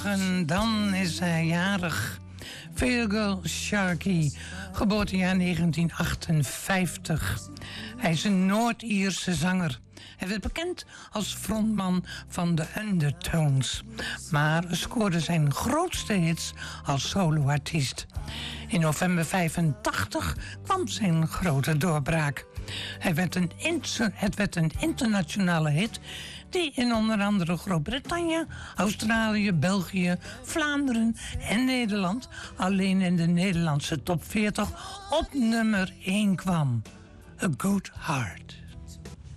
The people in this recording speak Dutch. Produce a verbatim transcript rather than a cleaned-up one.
morgen, dan is hij jarig. Feargal Sharkey, geboortejaar negentien achtenvijftig. Hij is een Noord-Ierse zanger. Hij werd bekend als frontman van de Undertones, maar scoorde zijn grootste hits als soloartiest. In november vijfentachtig kwam zijn grote doorbraak. Hij werd een inter- het werd een internationale hit die in onder andere Groot-Brittannië, Australië, België, Vlaanderen en Nederland alleen in de Nederlandse top veertig op nummer één kwam. A Good Heart.